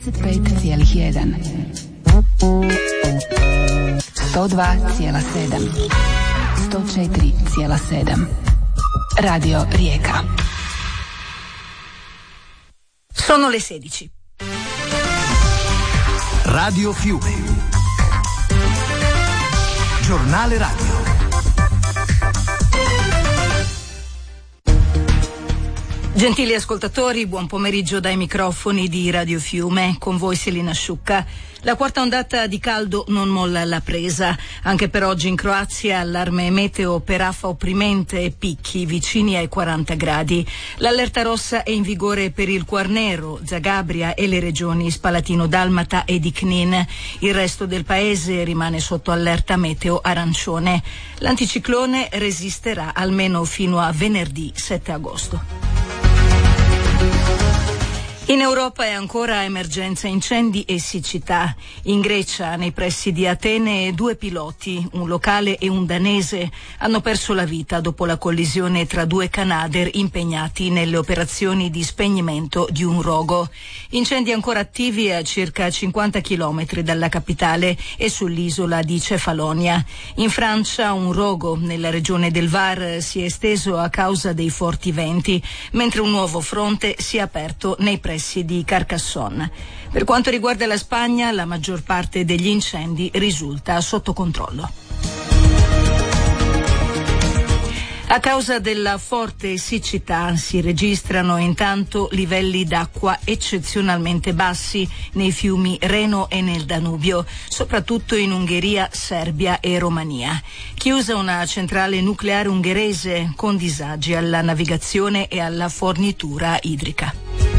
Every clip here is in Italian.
95,1 102,7 104,7 Radio Rijeka. Sono le 16. Radio Fiume. Giornale radio. Gentili ascoltatori, buon pomeriggio dai microfoni di Radio Fiume, con voi Selina Sciucca. La quarta ondata di caldo non molla la presa. Anche per oggi in Croazia allarme meteo per afa opprimente e picchi vicini ai 40 gradi. L'allerta rossa è in vigore per il Quarnero, Zagabria e le regioni Spalatino-Dalmata e di Knin. Il resto del paese rimane sotto allerta meteo arancione. L'anticiclone resisterà almeno fino a venerdì 7 agosto. In Europa è ancora emergenza incendi e siccità. In Grecia, nei pressi di Atene, 2 piloti, un locale e un danese, hanno perso la vita dopo la collisione tra 2 Canadair impegnati nelle operazioni di spegnimento di un rogo. Incendi ancora attivi a circa 50 chilometri dalla capitale e sull'isola di Cefalonia. In Francia, un rogo nella regione del Var si è esteso a causa dei forti venti, mentre un nuovo fronte si è aperto nei pressi di Carcassonne. Per quanto riguarda la Spagna, la maggior parte degli incendi risulta sotto controllo. A causa della forte siccità si registrano intanto livelli d'acqua eccezionalmente bassi nei fiumi Reno e nel Danubio, soprattutto in Ungheria, Serbia e Romania. Chiusa una centrale nucleare ungherese con disagi alla navigazione e alla fornitura idrica.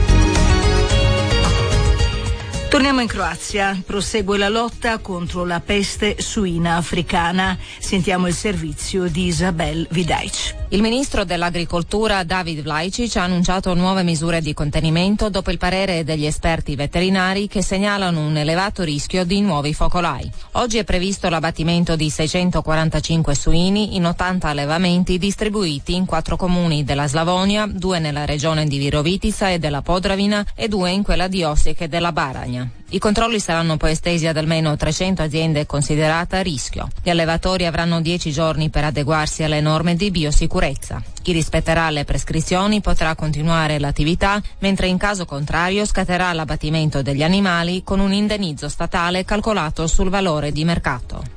Torniamo in Croazia, prosegue la lotta contro la peste suina africana. Sentiamo il servizio di Isabel Vidaic. Il ministro dell'Agricoltura David Vlaičić ha annunciato nuove misure di contenimento dopo il parere degli esperti veterinari che segnalano un elevato rischio di nuovi focolai. Oggi è previsto l'abbattimento di 645 suini in 80 allevamenti distribuiti in 4 comuni della Slavonia, 2 nella regione di Virovitica e della Podravina e 2 in quella di Osijek e della Baranja. I controlli saranno poi estesi ad almeno 300 aziende considerate a rischio. Gli allevatori avranno 10 giorni per adeguarsi alle norme di biosicurezza. Chi rispetterà le prescrizioni potrà continuare l'attività, mentre in caso contrario scatterà l'abbattimento degli animali con un indennizzo statale calcolato sul valore di mercato.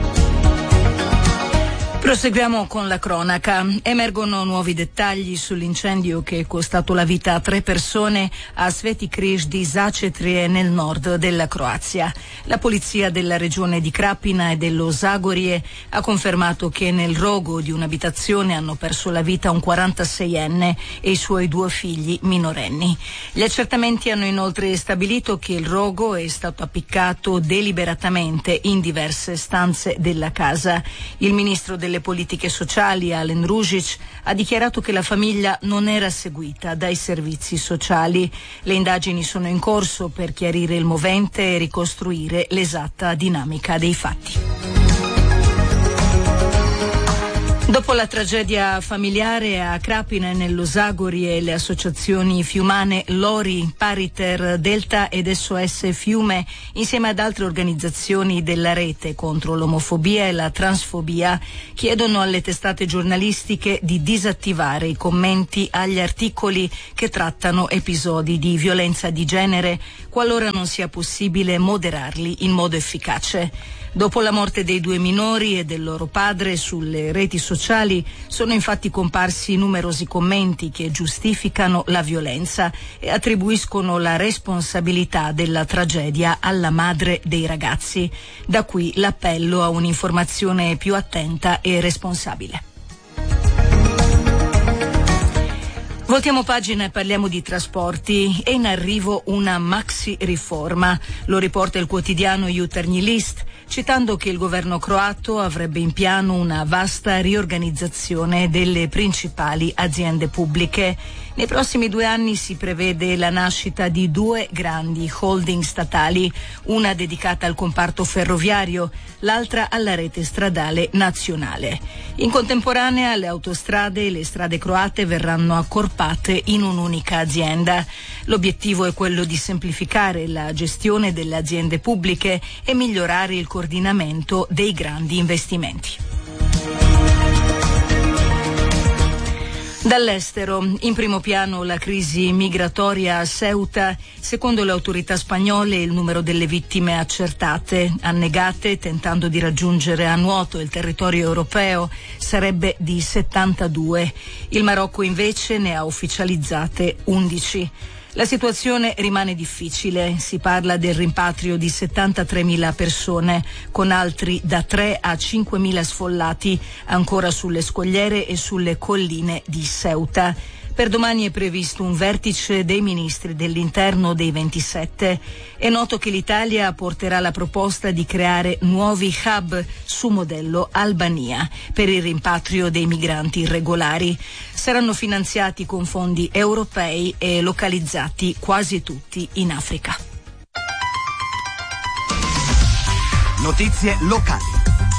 Proseguiamo con la cronaca. Emergono nuovi dettagli sull'incendio che è costato la vita a 3 persone a Sveti Križ di Začetrie nel nord della Croazia. La polizia della regione di Krapina e dello Zagorje ha confermato che nel rogo di un'abitazione hanno perso la vita un 46enne e i suoi 2 figli minorenni. Gli accertamenti hanno inoltre stabilito che il rogo è stato appiccato deliberatamente in diverse stanze della casa. Il ministro delle politiche sociali, Alen Ružić, ha dichiarato che la famiglia non era seguita dai servizi sociali. Le indagini sono in corso per chiarire il movente e ricostruire l'esatta dinamica dei fatti. Dopo la tragedia familiare a Krapina e nello Zagorje, le associazioni fiumane Lori, Pariter, Delta ed SOS Fiume, insieme ad altre organizzazioni della rete contro l'omofobia e la transfobia, chiedono alle testate giornalistiche di disattivare i commenti agli articoli che trattano episodi di violenza di genere, qualora non sia possibile moderarli in modo efficace. Dopo la morte dei 2 minori e del loro padre, sulle reti sociali sono infatti comparsi numerosi commenti che giustificano la violenza e attribuiscono la responsabilità della tragedia alla madre dei ragazzi. Da qui l'appello a un'informazione più attenta e responsabile. Voltiamo pagina e parliamo di trasporti. È in arrivo una maxi riforma. Lo riporta il quotidiano Jutarnji List, citando che il governo croato avrebbe in piano una vasta riorganizzazione delle principali aziende pubbliche. Nei prossimi 2 anni si prevede la nascita di 2 grandi holding statali, una dedicata al comparto ferroviario, l'altra alla rete stradale nazionale. In contemporanea le autostrade e le strade croate verranno accorpate in un'unica azienda. L'obiettivo è quello di semplificare la gestione delle aziende pubbliche e migliorare il coordinamento dei grandi investimenti. Dall'estero, in primo piano la crisi migratoria a Ceuta. Secondo le autorità spagnole il numero delle vittime accertate, annegate tentando di raggiungere a nuoto il territorio europeo, sarebbe di 72. Il Marocco invece ne ha ufficializzate 11. La situazione rimane difficile, si parla del rimpatrio di 73.000 persone, con altri da 3 a 5.000 sfollati ancora sulle scogliere e sulle colline di Ceuta. Per domani è previsto un vertice dei ministri dell'interno dei 27. È noto che l'Italia porterà la proposta di creare nuovi hub su modello Albania per il rimpatrio dei migranti irregolari. Saranno finanziati con fondi europei e localizzati quasi tutti in Africa. Notizie locali.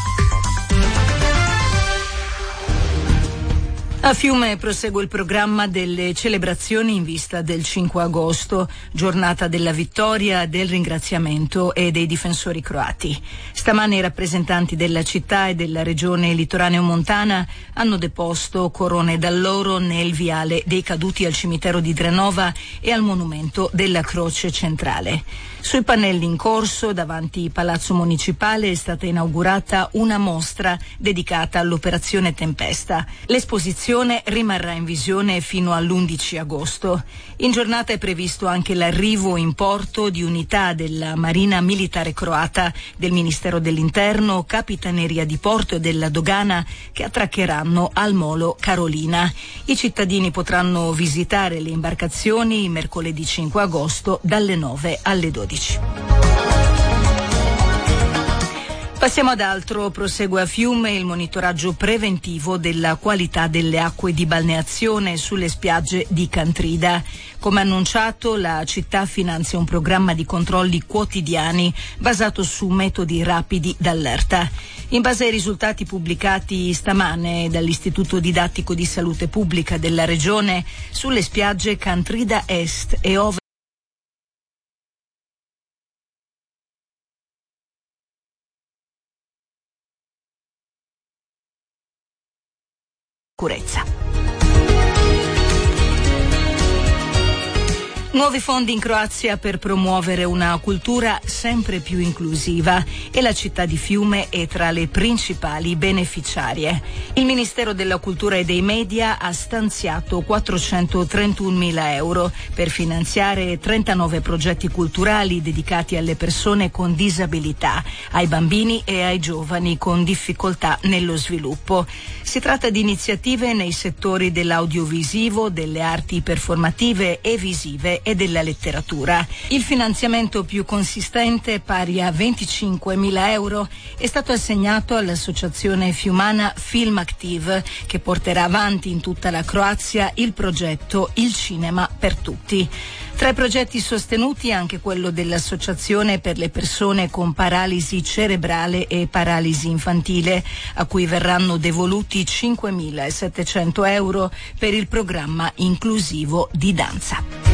A Fiume prosegue il programma delle celebrazioni in vista del 5 agosto, giornata della vittoria, del ringraziamento e dei difensori croati. Stamane i rappresentanti della città e della regione litoraneo-montana hanno deposto corone d'alloro nel viale dei caduti al cimitero di Drenova e al monumento della Croce Centrale. Sui pannelli in corso, davanti Palazzo Municipale, è stata inaugurata una mostra dedicata all'operazione Tempesta. L'esposizione rimarrà in visione fino all'11 agosto. In giornata è previsto anche l'arrivo in porto di unità della Marina Militare Croata, del Ministero dell'Interno, Capitaneria di Porto e della Dogana, che attraccheranno al molo Carolina. I cittadini potranno visitare le imbarcazioni mercoledì 5 agosto dalle 9 alle 12. Passiamo ad altro. Prosegue a Fiume il monitoraggio preventivo della qualità delle acque di balneazione sulle spiagge di Cantrida. Come annunciato, la città finanzia un programma di controlli quotidiani basato su metodi rapidi d'allerta. In base ai risultati pubblicati stamane dall'Istituto Didattico di Salute Pubblica della Regione, sulle spiagge Cantrida Est e Ovest sicurezza. Nuovi fondi in Croazia per promuovere una cultura sempre più inclusiva e la città di Fiume è tra le principali beneficiarie. Il Ministero della Cultura e dei Media ha stanziato 431.000 euro per finanziare 39 progetti culturali dedicati alle persone con disabilità, ai bambini e ai giovani con difficoltà nello sviluppo. Si tratta di iniziative nei settori dell'audiovisivo, delle arti performative e visive e della letteratura. Il finanziamento più consistente, pari a 25.000 euro, è stato assegnato all'associazione fiumana Film Active, che porterà avanti in tutta la Croazia il progetto Il Cinema per Tutti. Tra i progetti sostenuti anche quello dell'Associazione per le persone con paralisi cerebrale e paralisi infantile, a cui verranno devoluti 5.700 euro per il programma inclusivo di danza.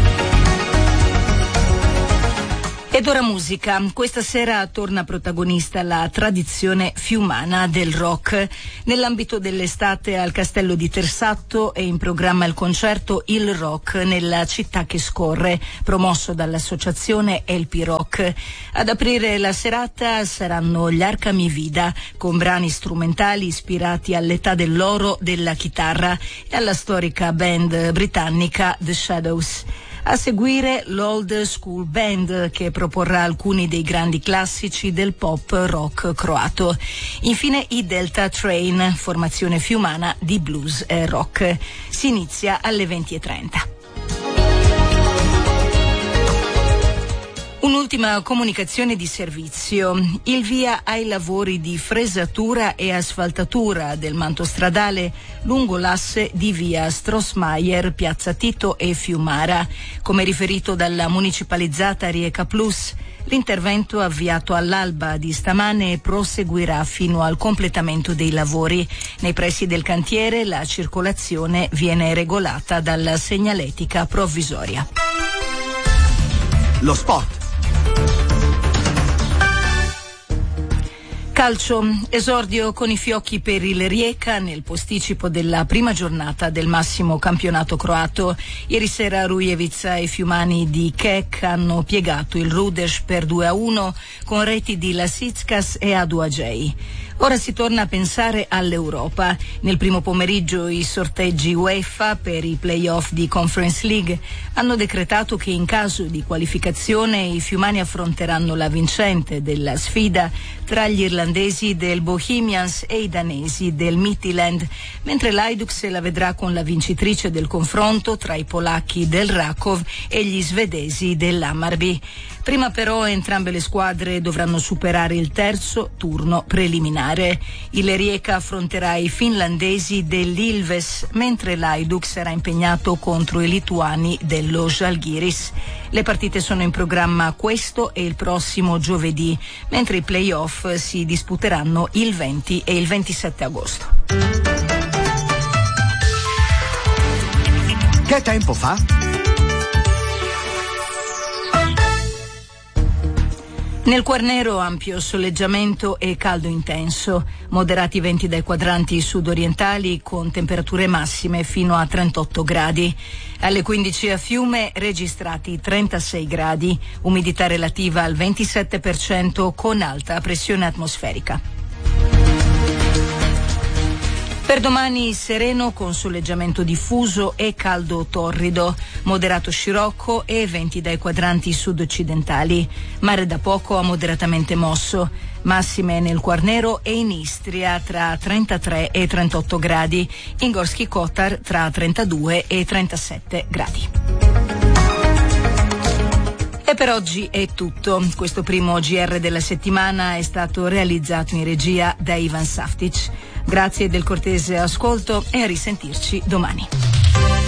Ed ora musica. Questa sera torna protagonista la tradizione fiumana del rock. Nell'ambito dell'estate al Castello di Tersatto è in programma il concerto Il Rock nella città che scorre, promosso dall'associazione Elpi Rock. Ad aprire la serata saranno gli Arca Mi Vida, con brani strumentali ispirati all'età dell'oro della chitarra e alla storica band britannica The Shadows. A seguire l'Old School Band, che proporrà alcuni dei grandi classici del pop rock croato. Infine i Delta Train, formazione fiumana di blues e rock. Si inizia alle 20:30. Un'ultima Un'ultima comunicazione di servizio. Il via ai lavori di fresatura e asfaltatura del manto stradale lungo l'asse di via Strossmayer, Piazza Tito e Fiumara. Come riferito dalla municipalizzata Rijeka Plus, l'intervento avviato all'alba di stamane proseguirà fino al completamento dei lavori. Nei pressi del cantiere la circolazione viene regolata dalla segnaletica provvisoria. Lo sport. Calcio, esordio con i fiocchi per il Rijeka nel posticipo della prima giornata del massimo campionato croato. Ieri sera Rujevica e Fiumani di Kek hanno piegato il Rudeš per 2-1 con reti di Lasitskas e Aduagei. Ora si torna a pensare all'Europa. Nel primo pomeriggio i sorteggi UEFA per i play-off di Conference League hanno decretato che in caso di qualificazione i fiumani affronteranno la vincente della sfida tra gli irlandesi del Bohemians e i danesi del Midtjylland, mentre l'Hajduk se la vedrà con la vincitrice del confronto tra i polacchi del Rakov e gli svedesi dell'Hammarby. Prima però entrambe le squadre dovranno superare il terzo turno preliminare. Il Rijeka affronterà i finlandesi dell'Ilves, mentre l'Hajduk sarà impegnato contro i lituani dello Žalgiris. Le partite sono in programma questo e il prossimo giovedì, mentre i play-off si disputeranno il 20 e il 27 agosto. Che tempo fa? Nel Quarnero ampio soleggiamento e caldo intenso, moderati venti dai quadranti sud-orientali con temperature massime fino a 38 gradi. Alle 15 a Fiume registrati 36 gradi, umidità relativa al 27% con alta pressione atmosferica. Per domani sereno con soleggiamento diffuso e caldo torrido, moderato scirocco e venti dai quadranti sud-occidentali, mare da poco a moderatamente mosso, massime nel Quarnero e in Istria tra 33 e 38 gradi, in Gorski Kotar tra 32 e 37 gradi. E per oggi è tutto. Questo primo GR della settimana è stato realizzato in regia da Ivan Saftic. Grazie del cortese ascolto e a risentirci domani.